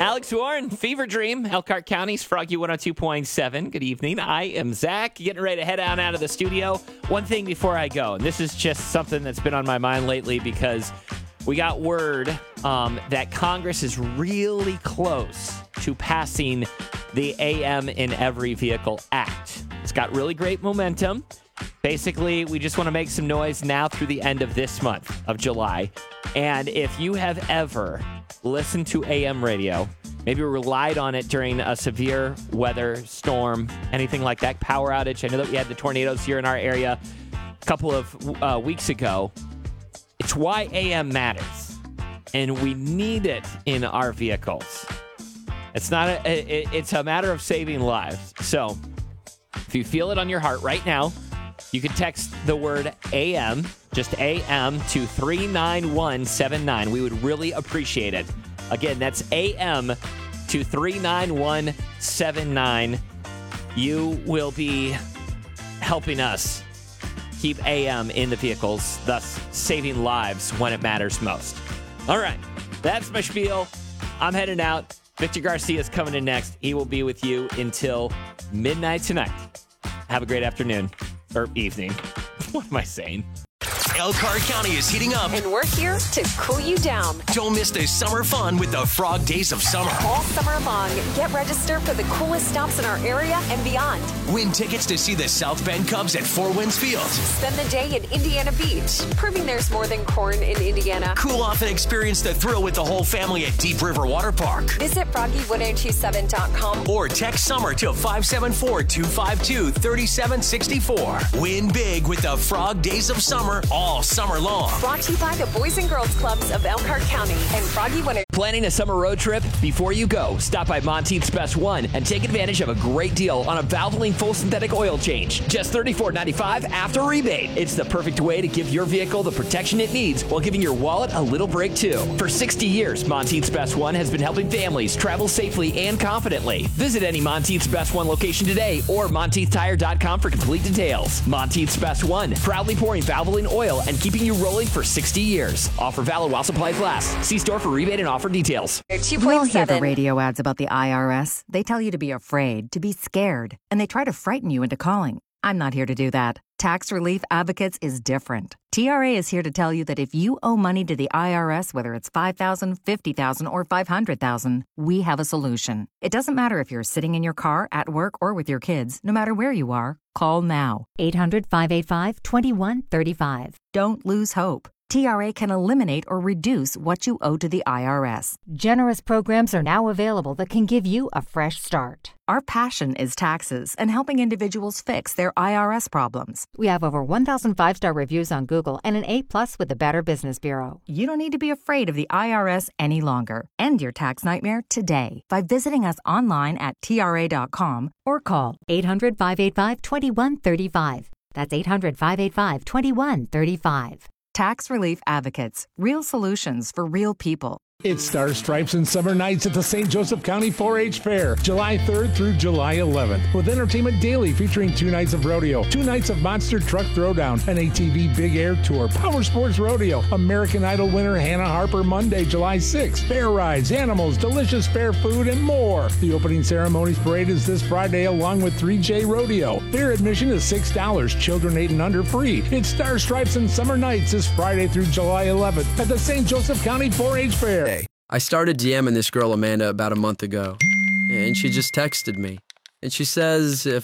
Alex Warren, Fever Dream, Elkhart County's Froggy 102.7. Good evening. I am Zach, getting ready to head on out of the studio. One thing before I go, and this is just something that's been on my mind lately because we got word that Congress is really close to passing the AM in Every Vehicle Act. It's got really great momentum. Basically, we just want to make some noise now through the end of this month of July. And if you have ever listened to AM radio, maybe relied on it during a severe weather storm, anything like that, power outage. I know that we had the tornadoes here in our area a couple of weeks ago. It's why AM matters, and we need it in our vehicles. It's a matter of saving lives. So if you feel it on your heart right now, you can text the word AM, just AM, to 39179. We would really appreciate it. Again, that's AM to 39179. You will be helping us keep AM in the vehicles, thus saving lives when it matters most. All right, that's my spiel. I'm heading out. Victor Garcia is coming in next. He will be with you until midnight tonight. Have a great afternoon. Or evening. What am I saying? Elkhart County is heating up. And we're here to cool you down. Don't miss the summer fun with the Frog Days of Summer. All summer long, get registered for the coolest stops in our area and beyond. Win tickets to see the South Bend Cubs at Four Winds Field. Spend the day in Indiana Beach, proving there's more than corn in Indiana. Cool off and experience the thrill with the whole family at Deep River Water Park. Visit froggy1027.com or text SUMMER to 574-252-3764. Win big with the Frog Days of Summer all summer long. Brought to you by the Boys and Girls Clubs of Elkhart County and Froggy 102. Planning a summer road trip? Before you go, stop by Monteith's Best One and take advantage of a great deal on a Valvoline full synthetic oil change. Just $34.95 after rebate. It's the perfect way to give your vehicle the protection it needs while giving your wallet a little break too. For 60 years, Monteith's Best One has been helping families travel safely and confidently. Visit any Monteith's Best One location today or MonteithTire.com for complete details. Monteith's Best One, proudly pouring Valvoline oil and keeping you rolling for 60 years. Offer valid while supplies last. See store for rebate and offer details. You'll hear the radio ads about the IRS. They tell you to be afraid, to be scared, and they try to frighten you into calling. I'm not here to do that. Tax Relief Advocates is different. TRA is here to tell you that if you owe money to the IRS, whether it's $5,000, $50,000, or $500,000, we have a solution. It doesn't matter if you're sitting in your car, at work, or with your kids. No matter where you are, call now. 800-585-2135. Don't lose hope. TRA can eliminate or reduce what you owe to the IRS. Generous programs are now available that can give you a fresh start. Our passion is taxes and helping individuals fix their IRS problems. We have over 1,000 5-star reviews on Google and an A+ with the Better Business Bureau. You don't need to be afraid of the IRS any longer. End your tax nightmare today by visiting us online at TRA.com or call 800-585-2135. That's 800-585-2135. Tax Relief Advocates. Real solutions for real people. It's Star Stripes and Summer Nights at the St. Joseph County 4-H Fair, July 3rd through July 11th, with entertainment daily featuring 2 nights of rodeo, 2 nights of monster truck throwdown, an ATV Big Air Tour, Power Sports Rodeo, American Idol winner Hannah Harper Monday, July 6th, fair rides, animals, delicious fair food, and more. The opening ceremonies parade is this Friday along with 3J Rodeo. Fair admission is $6, children 8 and under free. It's Star Stripes and Summer Nights this Friday through July 11th at the St. Joseph County 4-H Fair. I started DMing this girl, Amanda, about a month ago, and she just texted me. And she says if